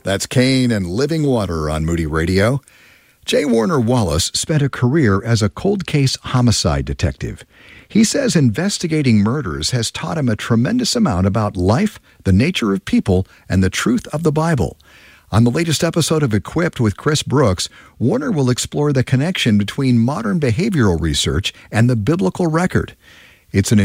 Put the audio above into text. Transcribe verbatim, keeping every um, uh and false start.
That's Kane and Living Water on Moody Radio. J. Warner Wallace spent a career as a cold case homicide detective. He says investigating murders has taught him a tremendous amount about life, the nature of people, and the truth of the Bible. On the latest episode of Equipped with Chris Brooks, Warner will explore the connection between modern behavioral research and the biblical record. It's an